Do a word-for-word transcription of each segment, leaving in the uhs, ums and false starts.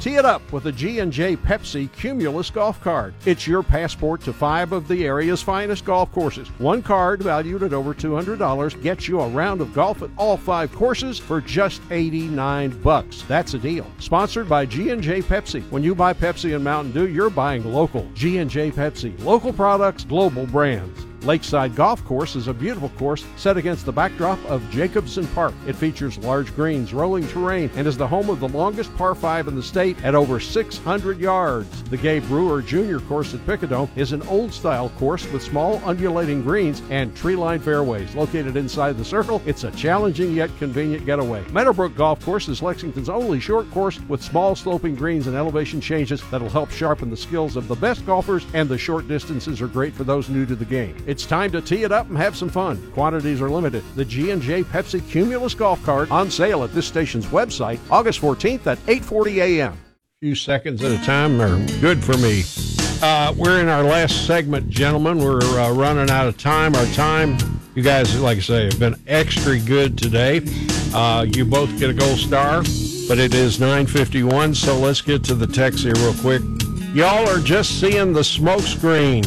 Tee it up with a G and J Pepsi Cumulus golf card. It's your passport to five of the area's finest golf courses. One card, valued at over two hundred dollars, gets you a round of golf at all five courses for just eighty-nine bucks. That's a deal. Sponsored by G and J Pepsi. When you buy Pepsi and Mountain Dew, you're buying local. G and J Pepsi. Local products, global brands. Lakeside Golf Course is a beautiful course set against the backdrop of Jacobson Park. It features large greens, rolling terrain, and is the home of the longest par five in the state at over six hundred yards. The Gabe Brewer Junior Course at Picadome is an old-style course with small undulating greens and tree-lined fairways. Located inside the circle, it's a challenging yet convenient getaway. Meadowbrook Golf Course is Lexington's only short course with small sloping greens and elevation changes that'll help sharpen the skills of the best golfers, and the short distances are great for those new to the game. It's time to tee it up and have some fun. Quantities are limited. The G and J Pepsi Cumulus Golf Card on sale at this station's website August fourteenth at eight forty a.m. A few seconds at a time are good for me. Uh, we're in our last segment, gentlemen. We're uh, running out of time. Our time, you guys, like I say, have been extra good today. Uh, you both get a gold star, but it is nine fifty-one, so let's get to the text here real quick. Y'all are just seeing the smoke screen.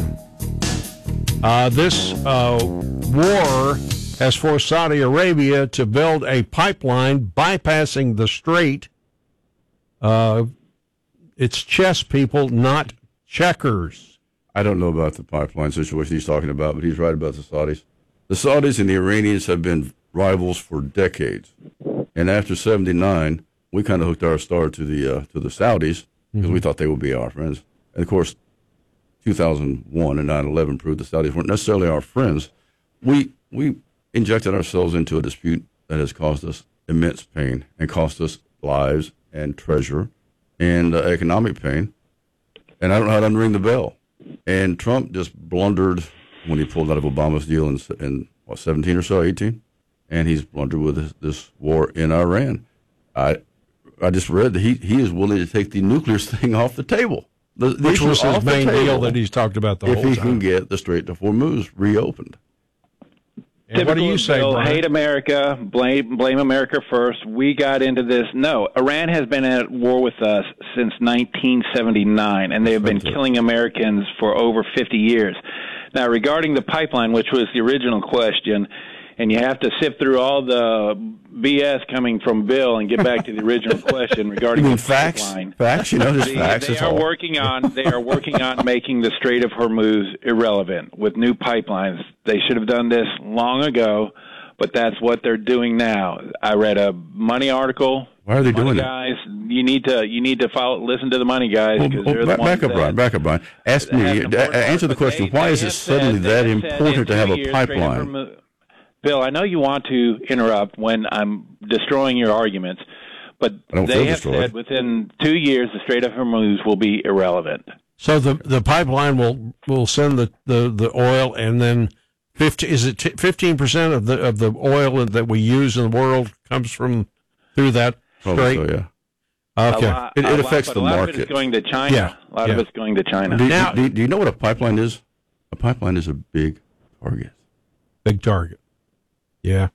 Uh, this uh, war has forced Saudi Arabia to build a pipeline bypassing the strait. Uh, it's chess, people, not checkers. I don't know about the pipeline situation he's talking about, but he's right about the Saudis. The Saudis and the Iranians have been rivals for decades. And after seventy-nine, we kind of hooked our star to the uh, to the Saudis because mm-hmm. we thought they would be our friends. And, of course, two thousand one and nine eleven proved the Saudis weren't necessarily our friends. We we injected ourselves into a dispute that has caused us immense pain and cost us lives and treasure and uh, economic pain. And I don't know how to unring the bell. And Trump just blundered when he pulled out of Obama's deal in, in what, seventeen or so, eighteen? And he's blundered with this, this war in Iran. I I just read that he, he is willing to take the nuclear thing off the table. The, Which was his main deal that he's talked about the whole time. If he can get the Strait of Hormuz reopened. And what do you say, Bill, Brian? hate America, blame blame America first. We got into this. No, Iran has been at war with us since nineteen seventy-nine, and they have been killing Americans for over fifty years. Now, regarding the pipeline, which was the original question, and you have to sift through all the B S coming from Bill and get back to the original question regarding you mean the facts? pipeline. Facts, you know, just they, facts. They are all. working on. They are working on making the Strait of Hormuz irrelevant with new pipelines. They should have done this long ago, but that's what they're doing now. I read a Money article. Why are they money doing guys, it? You need to you need to follow, listen to the Money guys. Well, because well, they're back, the ones back up, that, Brian. Back up, Brian. Ask me. Uh, answer the question. They, Why they is it have suddenly said, that important to have a years, pipeline? Bill, I know you want to interrupt when I'm destroying your arguments, but they have destroyed. said within two years the Strait of Hormuz will be irrelevant. So the the pipeline will will send the, the, the oil, and then fifty is it fifteen percent of the of the oil that we use in the world comes from through that strait? So, yeah. Okay. A lot, it it a affects lot, the a lot market. Of it is going to China. Yeah. A lot yeah. of it's going to China. Do, now, do, do you know what a pipeline is? A pipeline is a big target. Big target. Yeah.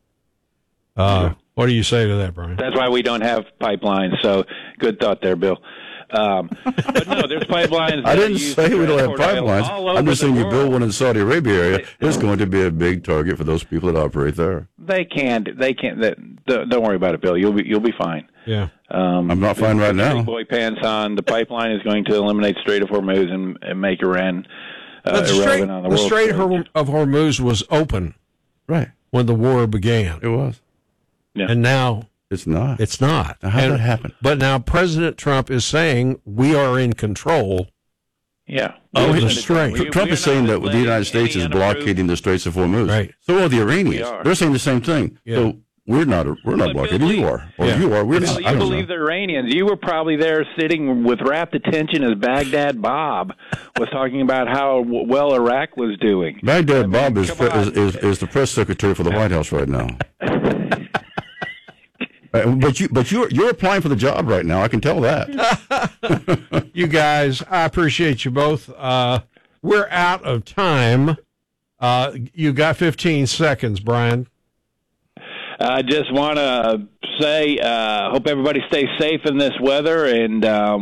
Uh, yeah. What do you say to that, Brian? That's why we don't have pipelines. So good thought there, Bill. Um, but no, there's pipelines. I didn't say we don't have pipelines. I'm just saying you build one in the Saudi Arabia area, there's going to be a big target for those people that operate there. They can't. They can't. They, don't worry about it, Bill. You'll be you'll be fine. Yeah. Um, I'm not fine right now. Big boy pants on. The pipeline is going to eliminate Strait of Hormuz and, and make Iran uh, the irrelevant Strait, on the, the world Strait stage. of Hormuz was open, right, when the war began. It was. Yeah. And now it's not. It's not. Now, how did and, that happen? But now President Trump is saying we are in control. Yeah. Of the strait. We, Trump is saying that the United States is blockading the Straits of Hormuz. Right. So are the Iranians. They're saying the same thing. Yeah. So we're not. We're not blockading. You are. Or yeah. you are. We're Bill, not. you I don't believe know. the Iranians. You were probably there sitting with rapt attention as Baghdad Bob was talking about how w- well Iraq was doing. Baghdad I mean, Bob is, pre- is, is is the press secretary for the White House right now. uh, but you but you're you're applying for the job right now. I can tell that. You guys, I appreciate you both. Uh, we're out of time. Uh, you got fifteen seconds, Brian. I just want to say, uh, hope everybody stays safe in this weather, and um,